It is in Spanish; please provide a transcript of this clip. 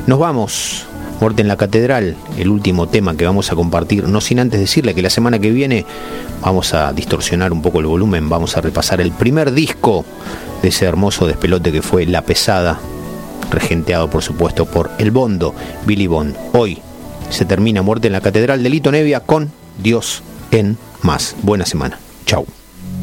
Nos vamos. Muerte en la Catedral, el último tema que vamos a compartir, no sin antes decirle que la semana que viene vamos a distorsionar un poco el volumen, vamos a repasar el primer disco de ese hermoso despelote que fue La Pesada, regenteado por supuesto por El Bondo, Billy Bond. Hoy se termina Muerte en la Catedral de Lito Nevia con Dios en Más. Buena semana. Chau.